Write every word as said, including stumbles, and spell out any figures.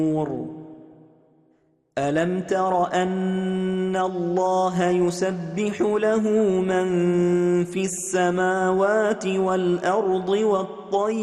أَلَمْ تَرَ أَنَّ اللَّهَ يُسَبِّحُ لَهُ مَن فِي السَّمَاوَاتِ وَالْأَرْضِ وَالطَّيْرُ